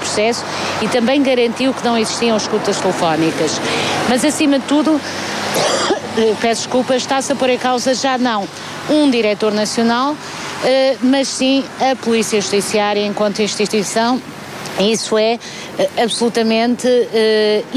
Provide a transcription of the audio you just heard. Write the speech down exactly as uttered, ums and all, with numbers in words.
processo e também garantiu que não existiam escutas telefónicas. Mas, acima de tudo, peço desculpa, está-se a pôr em causa já não um diretor nacional, mas sim a Polícia Judiciária enquanto instituição. Isso é absolutamente